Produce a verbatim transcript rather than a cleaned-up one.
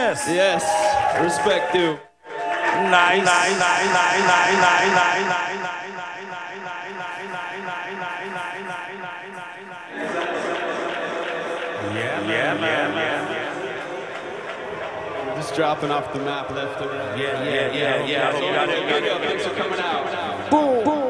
Yes. Yes. Respect you. Nice. Nice. Nice. Nice. Nice. Nice. Nice. Yeah, yeah, man, yeah, yeah. Just dropping off the map left and right. Yeah, yeah, yeah, yeah. Thanks for coming out. Boom, boom.